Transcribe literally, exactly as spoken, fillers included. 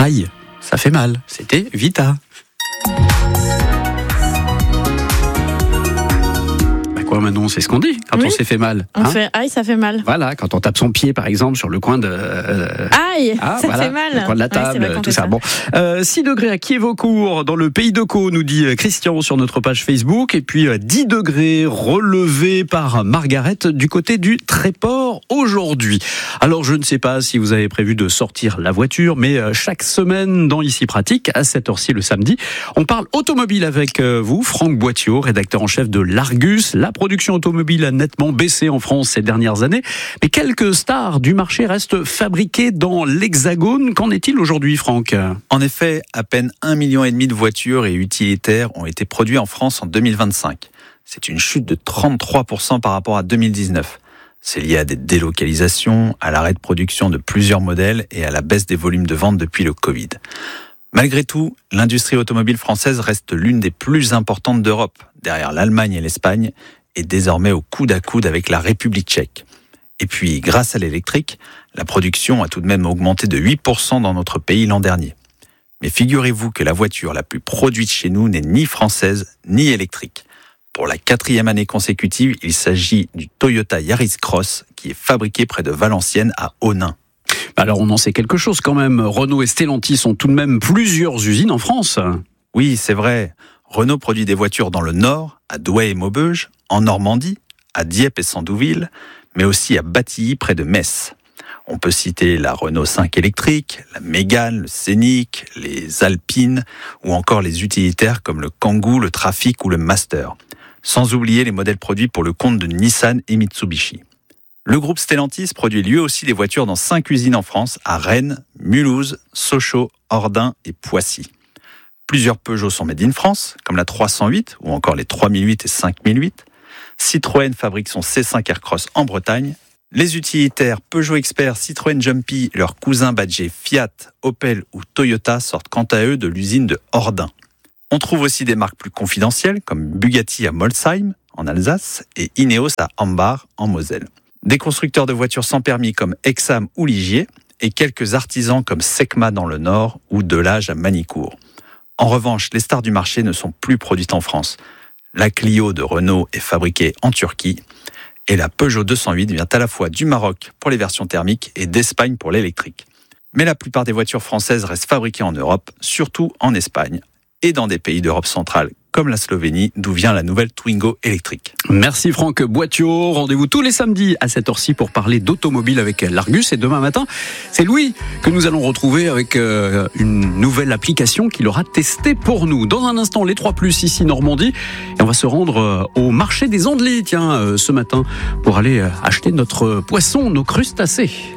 Aïe, ça fait mal. C'était Vita. Quoi, Manon, c'est ce qu'on dit quand oui. on s'est fait mal. On hein fait aïe, ça fait mal. Voilà, quand on tape son pied, par exemple, sur le coin de... Euh, aïe, ah, ça voilà, fait mal. le coin de la table, ouais, tout ça. ça. Bon, euh, six degrés à Kiev-Court, dans le pays de Caux, nous dit Christian sur notre page Facebook. Et puis dix degrés relevés par Margaret du côté du Tréport aujourd'hui. Alors, je ne sais pas si vous avez prévu de sortir la voiture, mais chaque semaine dans Ici Pratique, à cette heure-ci le samedi, on parle automobile avec vous, Franck Boittiot, rédacteur en chef de l'Argus. La production automobile a nettement baissé en France ces dernières années, mais quelques stars du marché restent fabriquées dans l'Hexagone. Qu'en est-il aujourd'hui, Franck ? En effet, à peine un million et demi de voitures et utilitaires ont été produits en France en deux mille vingt-cinq. C'est une chute de trente-trois pour cent par rapport à deux mille dix-neuf. C'est lié à des délocalisations, à l'arrêt de production de plusieurs modèles et à la baisse des volumes de vente depuis le Covid. Malgré tout, l'industrie automobile française reste l'une des plus importantes d'Europe, derrière l'Allemagne et l'Espagne, et désormais au coude à coude avec la République tchèque. Et puis, grâce à l'électrique, la production a tout de même augmenté de huit pour cent dans notre pays l'an dernier. Mais figurez-vous que la voiture la plus produite chez nous n'est ni française ni électrique. Pour la quatrième année consécutive, il s'agit du Toyota Yaris Cross qui est fabriqué près de Valenciennes à Onnaing. Alors on en sait quelque chose quand même. Renault et Stellantis ont tout de même plusieurs usines en France. Oui, c'est vrai. Renault produit des voitures dans le Nord, à Douai et Maubeuge, en Normandie, à Dieppe et Sandouville, mais aussi à Batilly près de Metz. On peut citer la Renault cinq électrique, la Mégane, le Scénic, les Alpines ou encore les utilitaires comme le Kangoo, le Trafic ou le Master. Sans oublier les modèles produits pour le compte de Nissan et Mitsubishi. Le groupe Stellantis produit lui aussi des voitures dans cinq usines en France, à Rennes, Mulhouse, Sochaux, Ordin et Poissy. Plusieurs Peugeot sont made in France, comme la trois cent huit ou encore les trois mille huit et cinq mille huit. Citroën fabrique son C cinq Aircross en Bretagne. Les utilitaires Peugeot Expert, Citroën Jumpy et leurs cousins badgés Fiat, Opel ou Toyota sortent quant à eux de l'usine de Ordin. On trouve aussi des marques plus confidentielles comme Bugatti à Molsheim en Alsace et Ineos à Ambach en Moselle. Des constructeurs de voitures sans permis comme Exam ou Ligier et quelques artisans comme Secma dans le Nord ou Delage à Manicourt. En revanche, les stars du marché ne sont plus produites en France. La Clio de Renault est fabriquée en Turquie et la Peugeot deux cent huit vient à la fois du Maroc pour les versions thermiques et d'Espagne pour l'électrique. Mais la plupart des voitures françaises restent fabriquées en Europe, surtout en Espagne et dans des pays d'Europe centrale comme la Slovénie, d'où vient la nouvelle Twingo électrique. Merci Franck Boittiot. Rendez-vous tous les samedis à cette heure-ci pour parler d'automobile avec l'Argus. Et demain matin, c'est Louis que nous allons retrouver avec euh, une nouvelle application qu'il aura testée pour nous. Dans un instant, les trois plus ici Normandie. Et on va se rendre euh, au marché des Andelys, tiens, euh, ce matin, pour aller euh, acheter notre poisson, nos crustacés.